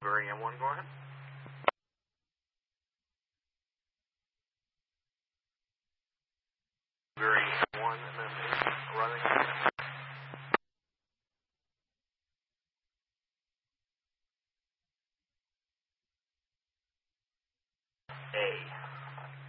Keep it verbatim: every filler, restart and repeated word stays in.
Very M one, go ahead. Very M one, and then running. A.